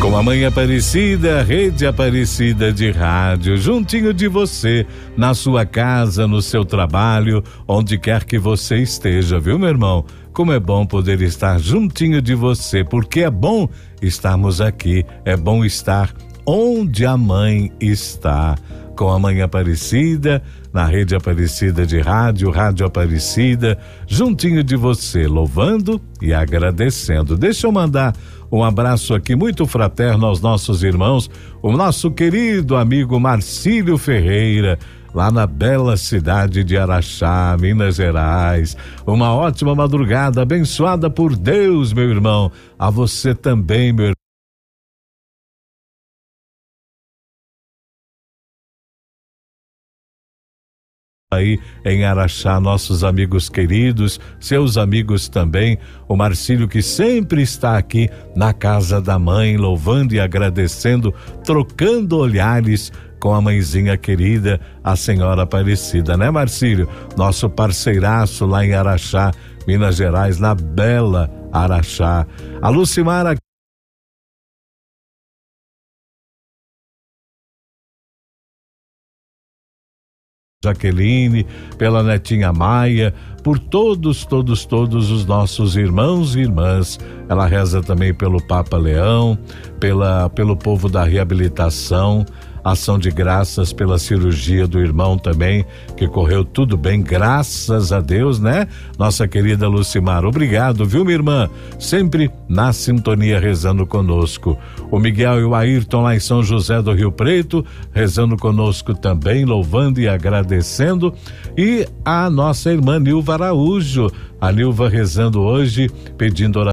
Com a Mãe Aparecida, Rede Aparecida de Rádio, juntinho de você, na sua casa, no seu trabalho, onde quer que você esteja, viu, meu irmão? Como é bom poder estar juntinho de você, porque é bom estarmos aqui, é bom estar onde a mãe está. Com a Mãe Aparecida, na Rede Aparecida de Rádio, Rádio Aparecida, juntinho de você, louvando e agradecendo. Deixa eu mandar um abraço aqui muito fraterno aos nossos irmãos, o nosso querido amigo Marcílio Ferreira, lá na bela cidade de Araxá, Minas Gerais. Uma ótima madrugada, abençoada por Deus, meu irmão. A você também, meu irmão. Aí em Araxá, nossos amigos queridos, seus amigos também, o Marcílio que sempre está aqui na casa da mãe, louvando e agradecendo, trocando olhares com a mãezinha querida, a Senhora Aparecida, né, Marcílio? Nosso parceiraço lá em Araxá, Minas Gerais, na bela Araxá. A Lucimara Jaqueline, pela netinha Maia, por todos os nossos irmãos e irmãs. Ela reza também pelo Papa Leão, pelo povo da reabilitação, ação de graças pela cirurgia do irmão também, que correu tudo bem, graças a Deus, né? Nossa querida Lucimar, obrigado, viu, minha irmã? Sempre na sintonia, rezando conosco. O Miguel e o Ayrton lá em São José do Rio Preto, rezando conosco também, louvando e agradecendo. E a nossa irmã Nilva Araújo, a Nilva rezando hoje, pedindo oração.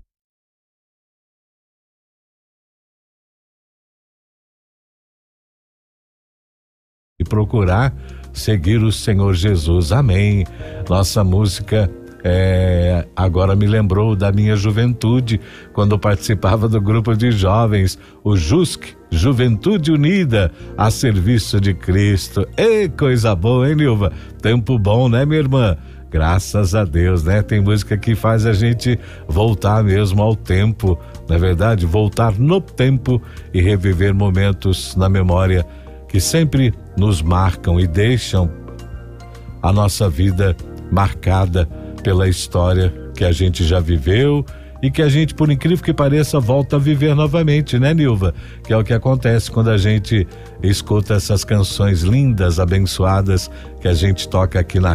E procurar seguir o Senhor Jesus, amém. Nossa música agora me lembrou da minha juventude, quando participava do grupo de jovens, o JUSC, Juventude Unida a Serviço de Cristo. Ei, coisa boa, hein, Nilva? Tempo bom, né, minha irmã? Graças a Deus, né? Tem música que faz a gente voltar mesmo ao tempo, não é verdade? Voltar no tempo e reviver momentos na memória que sempre nos marcam e deixam a nossa vida marcada pela história que a gente já viveu e que a gente, por incrível que pareça, volta a viver novamente, né, Nilva? Que é o que acontece quando a gente escuta essas canções lindas, abençoadas, que a gente toca aqui na